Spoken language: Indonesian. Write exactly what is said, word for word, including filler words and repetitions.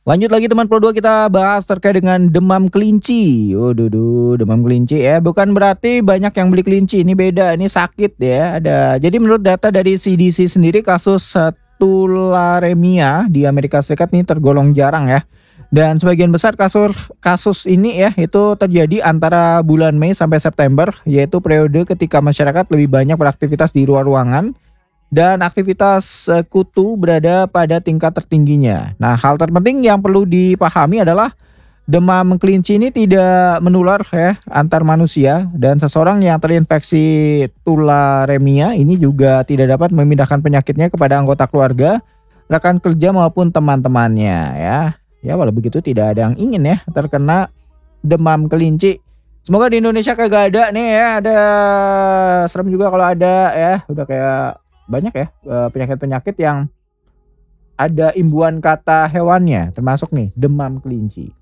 Lanjut lagi teman Pro dua, kita bahas terkait dengan demam kelinci. Waduh, duh, demam kelinci ya. Bukan berarti banyak yang beli kelinci, ini beda, ini sakit ya. Ada. Jadi menurut data dari C D C sendiri, kasus uh, tularemia di Amerika Serikat ini tergolong jarang ya. Dan sebagian besar kasus kasus ini ya itu terjadi antara bulan Mei sampai September, yaitu periode ketika masyarakat lebih banyak beraktivitas di luar ruangan dan aktivitas eh, kutu berada pada tingkat tertingginya. Nah, hal terpenting yang perlu dipahami adalah demam kelinci ini tidak menular ya antar manusia, dan seseorang yang terinfeksi tularemia ini juga tidak dapat memindahkan penyakitnya kepada anggota keluarga, rekan kerja maupun teman-temannya ya. Ya walau begitu tidak ada yang ingin ya terkena demam kelinci. Semoga di Indonesia kagak ada nih ya. Ada serem juga kalau ada ya. Udah kayak banyak ya eh, penyakit-penyakit yang ada imbuhan kata hewannya, termasuk nih demam kelinci.